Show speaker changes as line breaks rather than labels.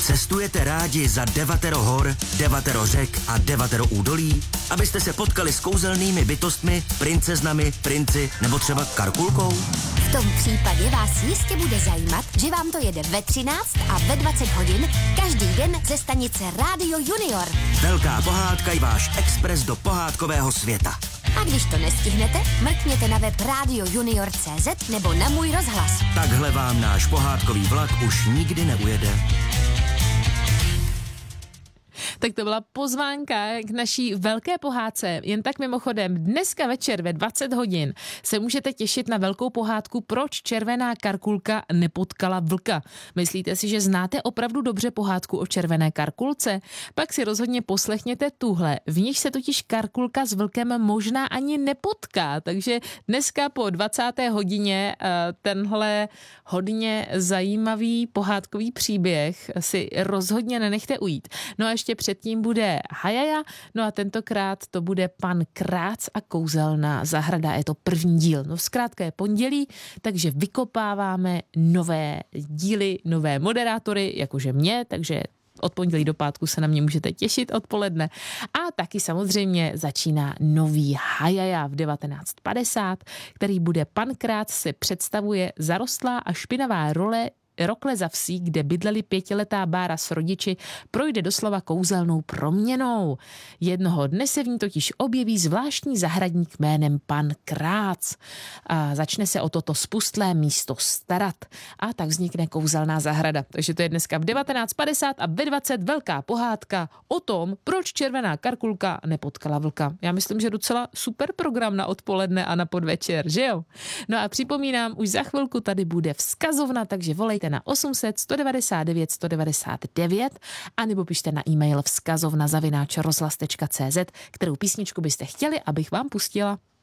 Cestujete rádi za 9 hor, 9 řek a 9 údolí, abyste se potkali s kouzelnými bytostmi, princeznami, princi nebo třeba Karkulkou?
V tom případě vás jistě bude zajímat, že vám to jede ve 13 a ve 20 hodin každý den ze stanice Rádio Junior.
Velká pohádka je váš expres do pohádkového světa.
A když to nestihnete, mrkněte na web radiojunior.cz nebo na Můj rozhlas.
Takhle vám náš pohádkový vlak už nikdy neujede.
Tak to byla pozvánka k naší velké pohádce. Jen tak mimochodem, dneska večer ve 20 hodin se můžete těšit na velkou pohádku Proč červená Karkulka nepotkala vlka. Myslíte si, že znáte opravdu dobře pohádku o červené Karkulce? Pak si rozhodně poslechněte tuhle. V níž se totiž Karkulka s vlkem možná ani nepotká. Takže dneska po 20. hodině tenhle hodně zajímavý pohádkový příběh si rozhodně nenechte ujít. No a ještě předtím bude Hajaja, no a tentokrát to bude Pan Krác a kouzelná zahrada. Je to první díl. No zkrátka je pondělí, takže vykopáváme nové díly, nové moderátory, jakože mě, takže od pondělí do pátku se na mě můžete těšit odpoledne. A taky samozřejmě začíná nový Hajaja v 19:50, který bude Pan Krác se představuje zarostlá a špinavá rokle za vsí, kde bydleli 5letá Bára s rodiči, projde doslova kouzelnou proměnou. Jednoho dne se v ní totiž objeví zvláštní zahradník jménem Pan Krác. A začne se o toto spustlé místo starat. A tak vznikne kouzelná zahrada. Takže to je dneska v 19:50 a ve 20 velká pohádka o tom, proč červená Karkulka nepotkala vlka. Já myslím, že docela super program na odpoledne a na podvečer, že jo? No a připomínám, už za chvilku tady bude vzkazovna, takže volejte na 800 199 199 a nebo pište na e-mail vzkazovna@rozhlas.cz, kterou písničku byste chtěli, abych vám pustila.